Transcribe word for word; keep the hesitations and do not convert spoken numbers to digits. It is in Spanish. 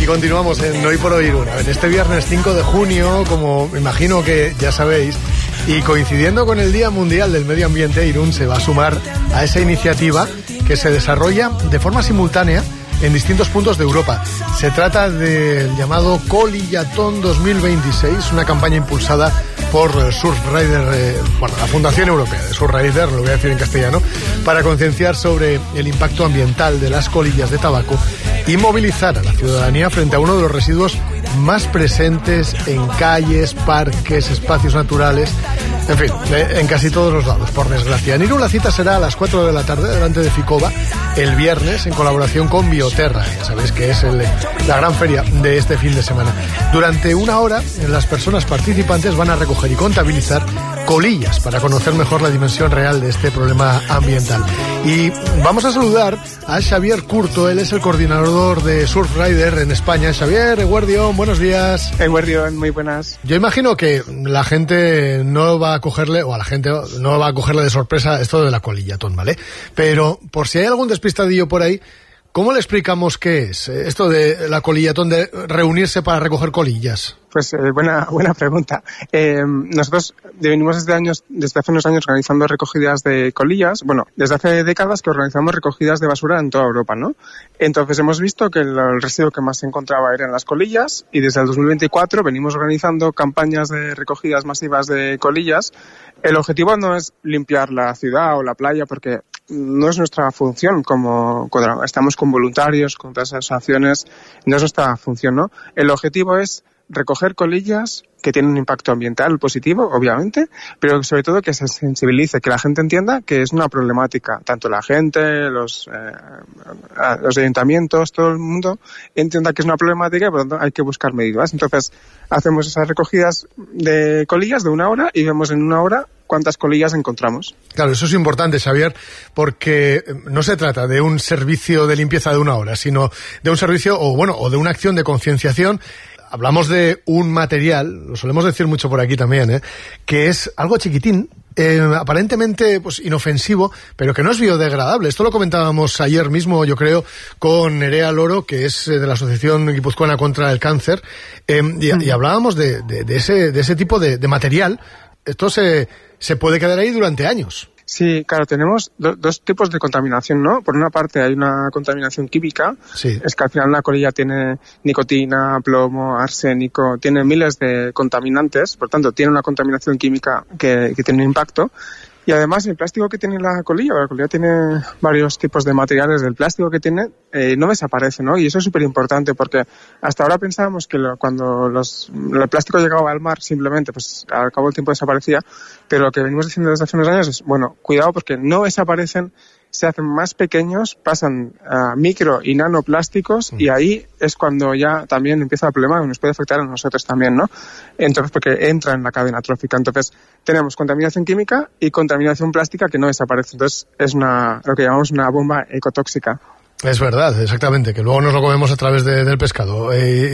continuamos en Hoy por Hoy Irún. A ver, este viernes cinco de junio, como me imagino que ya sabéis, y coincidiendo con el Día Mundial del Medio Ambiente, Irún se va a sumar a esa iniciativa que se desarrolla de forma simultánea en distintos puntos de Europa. Se trata del llamado Colillatón dos mil veintiséis, una campaña impulsada por Surfrider, eh, bueno, la Fundación Europea de Surfrider, lo voy a decir en castellano, para concienciar sobre el impacto ambiental de las colillas de tabaco y movilizar a la ciudadanía frente a uno de los residuos más presentes en calles, parques, espacios naturales, en fin, en casi todos los lados, por desgracia. En Irún la cita será a las cuatro de la tarde delante de Ficoba el viernes en colaboración con Bioterra, ya sabéis que es el, la gran feria de este fin de semana. Durante una hora las personas participantes van a recoger y contabilizar colillas para conocer mejor la dimensión real de este problema ambiental. Y vamos a saludar a Xavier Curto, él es el coordinador de Surfrider en España. Xavier, Eguardión, buenos días. Eguardión, muy buenas. Yo imagino que la gente no va a cogerle, o a la gente no va a cogerle de sorpresa esto de la colillatón, ¿vale? Pero por si hay algún despistadillo por ahí, ¿cómo le explicamos qué es esto de la colillatón, de reunirse para recoger colillas? Pues eh, buena buena pregunta. Eh, nosotros venimos desde años, desde hace unos años organizando recogidas de colillas. Bueno, desde hace décadas que organizamos recogidas de basura en toda Europa, ¿no? Entonces hemos visto que el, el residuo que más se encontraba eran las colillas y desde el dos mil veinticuatro venimos organizando campañas de recogidas masivas de colillas. El objetivo no es limpiar la ciudad o la playa porque no es nuestra función, como cuando estamos con voluntarios, con todas esas acciones, no es nuestra función, ¿no? El objetivo es recoger colillas que tienen un impacto ambiental positivo, obviamente, pero sobre todo que se sensibilice, que la gente entienda que es una problemática, tanto la gente, los, eh, los ayuntamientos, todo el mundo entienda que es una problemática y por lo tanto hay que buscar medidas. Entonces, hacemos esas recogidas de colillas de una hora y vemos en una hora cuántas colillas encontramos. Claro, eso es importante, Xavier, porque no se trata de un servicio de limpieza de una hora, sino de un servicio, o bueno, o de una acción de concienciación. Hablamos de un material, lo solemos decir mucho por aquí también, ¿eh? Que es algo chiquitín, eh, aparentemente pues inofensivo, pero que no es biodegradable. Esto lo comentábamos ayer mismo, yo creo, con Nerea Loro, que es de la Asociación Guipuzcoana contra el Cáncer, eh, y, y hablábamos de, de, de, ese, de ese tipo de, de material. Esto se, se puede quedar ahí durante años. Sí, claro, tenemos do, dos tipos de contaminación, ¿no? Por una parte hay una contaminación química, sí. Es que al final una colilla tiene nicotina, plomo, arsénico, tiene miles de contaminantes, por tanto tiene una contaminación química que, que tiene un impacto. Y además el plástico que tiene la colilla, la colilla tiene varios tipos de materiales, del plástico que tiene eh, no desaparece, ¿no? Y eso es súper importante porque hasta ahora pensábamos que lo, cuando los, el plástico llegaba al mar simplemente, pues al cabo del tiempo desaparecía, pero lo que venimos diciendo desde hace unos años es, bueno, cuidado porque no desaparecen, se hacen más pequeños, pasan a micro y nanoplásticos y ahí es cuando ya también empieza el problema y nos puede afectar a nosotros también, ¿no? Entonces, porque entra en la cadena trófica. Entonces, tenemos contaminación química y contaminación plástica que no desaparece. Entonces, es una, lo que llamamos una bomba ecotóxica. Es verdad, exactamente, que luego nos lo comemos a través de, del pescado. Eh,